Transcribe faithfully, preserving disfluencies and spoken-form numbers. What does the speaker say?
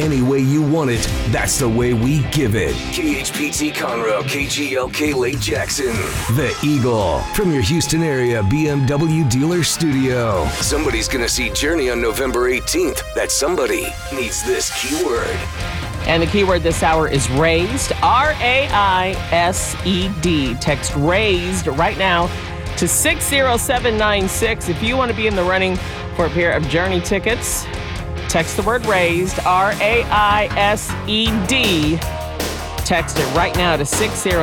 any way you want it, that's the way we give it. K H P T Conroe, K G L K Lake Jackson. The Eagle, from your Houston area B M W dealer studio. Somebody's going to see Journey on November eighteenth. That somebody needs this keyword. And the keyword this hour is raised, R A I S E D. Text raised right now to six zero seven nine six. If you want to be in the running for a pair of Journey tickets, text the word raised, R A I S E D. Text it right now to six zero